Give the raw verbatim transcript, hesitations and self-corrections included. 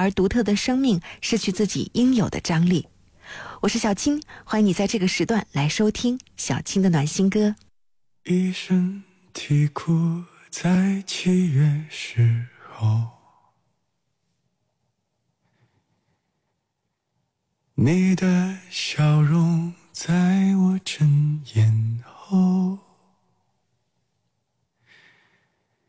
而独特的生命失去自己应有的张力。我是小青，欢迎你在这个时段来收听小青的暖心歌。 一身啼哭在七月时候，你的笑容在